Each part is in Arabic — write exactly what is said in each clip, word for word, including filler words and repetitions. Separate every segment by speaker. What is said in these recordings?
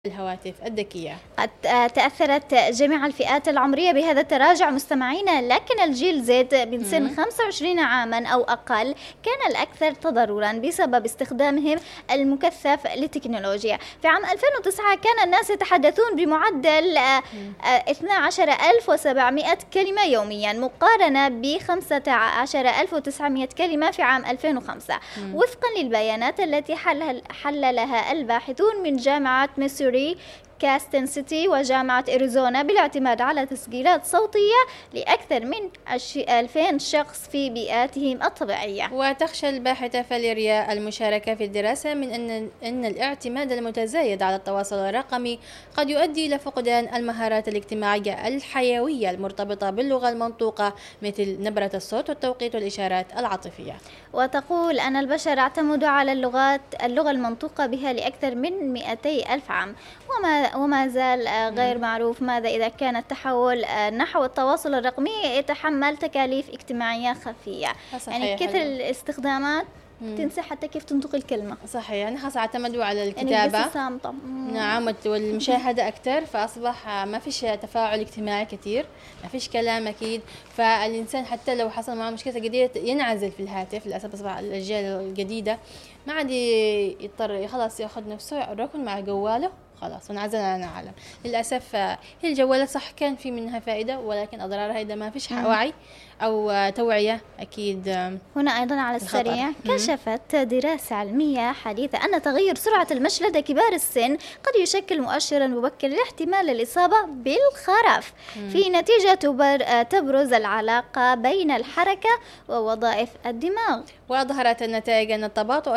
Speaker 1: الهواتف الذكية.
Speaker 2: قد تأثرت جميع الفئات العمرية بهذا التراجع مستمعينا، لكن الجيل زد من سن خمسة وعشرين عاما أو أقل كان الأكثر تضررا بسبب استخدامهم المكثف للتكنولوجيا. في عام ألفين وتسعة كان الناس يتحدثون بمعدل اثنتي عشرة ألف وسبعمائة كلمة يوميا مقارنة ب خمسة عشر ألف وتسعمائة كلمة في عام ألفين وخمسة، مم. وفقا للبيانات التي حللها الباحثون من جامعة ميسوري كاستن سيتي وجامعة أريزونا بالاعتماد على تسجيلات صوتية لأكثر من ألفين شخص في بيئاتهم الطبيعية.
Speaker 1: وتخشى الباحثة فاليريا المشاركة في الدراسة من أن أن الاعتماد المتزايد على التواصل الرقمي قد يؤدي إلى فقدان المهارات الاجتماعية الحيوية المرتبطة باللغة المنطوقة مثل نبرة الصوت والتوقيت والإشارات العاطفية.
Speaker 2: وتقول أن البشر اعتمدوا على اللغات اللغة المنطوقة بها لأكثر من مئتي ألف عام، وما وما زال غير معروف ماذا إذا كان التحول نحو التواصل الرقمي يتحمل تكاليف اجتماعية خفية. يعني كثر الاستخدامات تنسى حتى كيف تنطق الكلمة.
Speaker 1: صحيح، يعني خلاص اعتمدوا على الكتابة
Speaker 2: يعني
Speaker 1: نعم والمشاهدة أكثر، فأصبح ما فيش تفاعل اجتماعي كثير، ما فيش كلام أكيد، فالإنسان حتى لو حصل معه مشكلة جديدة ينعزل في الهاتف. للأسف أصبح الأجيال الجديدة ما عاد يضطر خلاص يأخذ نفسه يركن مع جواله خلاص ونعزل عن العالم. للأسف هي الجوالات صح كان في منها فائدة، ولكن أضرارها إذا ما فيش وعي أو توعية أكيد.
Speaker 2: هنا أيضا على السريع كشفت دراسة علمية حديثة أن تغير سرعة المشي لدى كبار السن قد يشكل مؤشرا مبكر لاحتمال الإصابة بالخرف. مم. في نتيجة تبرز العلاقة بين الحركة ووظائف الدماغ.
Speaker 1: وأظهرت النتائج أن التباطؤ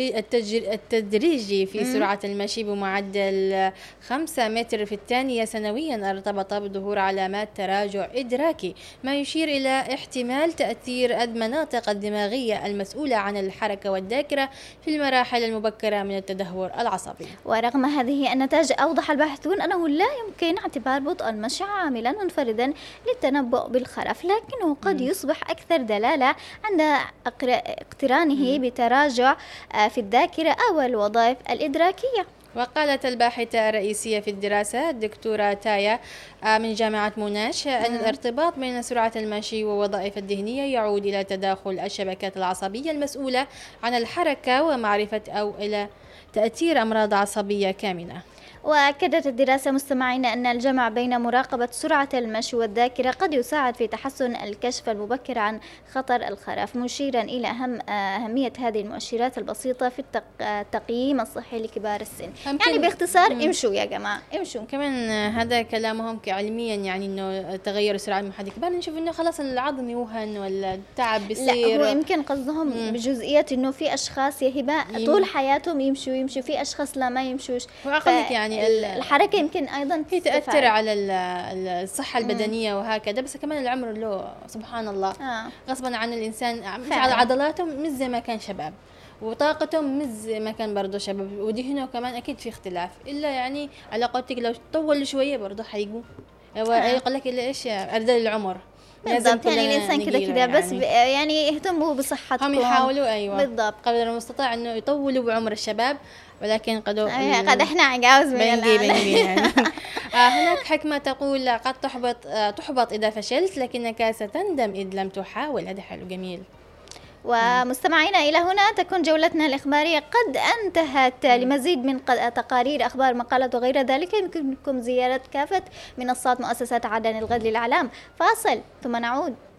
Speaker 1: التدريجي في مم. سرعة المشي بمعدل خمسة متر في الثانية سنويا ارتبط بظهور علامات تراجع إدراكي، ما يشير إلى احتمال تأثير المناطق الدماغية المسؤولة عن الحركة والذاكرة في المراحل المبكرة من التدهور العصبي.
Speaker 2: ورغم هذه النتائج أوضح الباحثون أنه لا يمكن اعتبار بطء المشي عاملا منفردا للتنبؤ بالخرف، لكنه قد م. يصبح أكثر دلالة عند اقترانه م. بتراجع في الذاكرة أو الوظائف الإدراكية.
Speaker 1: وقالت الباحثة الرئيسية في الدراسة الدكتورة تايا من جامعة موناش أن الارتباط بين سرعة المشي ووظائف الذهنية يعود إلى تداخل الشبكات العصبية المسؤولة عن الحركة ومعرفة أو إلى تأثير أمراض عصبية كامنة.
Speaker 2: وأكدت الدراسة مستمعين أن الجمع بين مراقبة سرعة المشي والذاكرة قد يساعد في تحسن الكشف المبكر عن خطر الخرف، مشيرا إلى أهم أهمية هذه المؤشرات البسيطة في التقييم الصحي لكبار السن. يعني باختصار مم. امشوا يا جماعة امشوا.
Speaker 1: كمان هذا كلامهم علميا، يعني إنه تغير السرعة من حد كبار نشوف إنه خلاص العظم يوهن ولا التعب بيصير.
Speaker 2: لا هو يمكن قصدهم مم. بجزئيات إنه في أشخاص يا هبة طول حياتهم يمشوا يمشوا في أشخاص لا ما يمشوش.
Speaker 1: وأقلك يعني
Speaker 2: الحركة يمكن أيضا
Speaker 1: هي تأثر على الصحة البدنية وهكذا، بس كمان العمر له سبحان الله آه. غصبا عن الإنسان على عضلاته مش زي ما كان شباب، وطاقتهم مش زي ما كان برضه شباب، ودهنه كمان أكيد في اختلاف، إلا يعني على قولتك لو طول شوية برضه حيقو آه. يقول لك إلا إيش أردل العمر
Speaker 2: بالضبط. يعني الإنسان كده كده بس يعني, يعني يهتموا بصحتهم،
Speaker 1: هم يحاولوا أيوة
Speaker 2: بالضبط
Speaker 1: قدر المستطاع إنه يطولوا بعمر الشباب، ولكن قد
Speaker 2: قد إحنا عجاوز من الآن.
Speaker 1: يعني. آه هناك حكمة تقول قد تحبط آه تحبط إذا فشلت لكنك ستندم إذ لم تحاول. هذا حلو جميل.
Speaker 2: ومستمعينا إلى هنا تكون جولتنا الإخبارية قد انتهت. لمزيد من تقارير أخبار مقالات وغير ذلك يمكنكم زيارة كافة منصات مؤسسات عدن الغد للإعلام. فاصل ثم نعود.